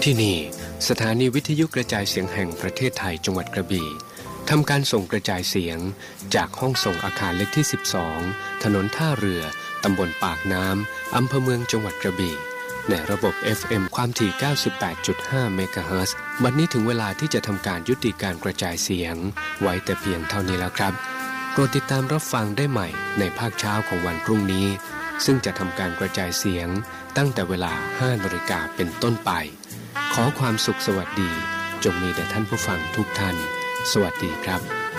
ที่นี่สถานีวิทยุกระจายเสียงแห่งประเทศไทยจังหวัดกระบี่ทำการส่งกระจายเสียงจากห้องส่งอาคารเล็กที่12ถนนท่าเรือตำบลปากน้ำอำเภอเมืองจังหวัดกระบี่ในระบบ FM ความถี่ 98.5 เมกะเฮิรตซ์บัดนี้ถึงเวลาที่จะทำการยุติการกระจายเสียงไว้แต่เพียงเท่านี้แล้วครับโปรดติดตามรับฟังได้ใหม่ในภาคเช้าของวันพรุ่งนี้ซึ่งจะทำการกระจายเสียงตั้งแต่เวลา 5 นาฬิกาเป็นต้นไปขอความสุขสวัสดีจงมีแด่ท่านผู้ฟังทุกท่านสวัสดีครับ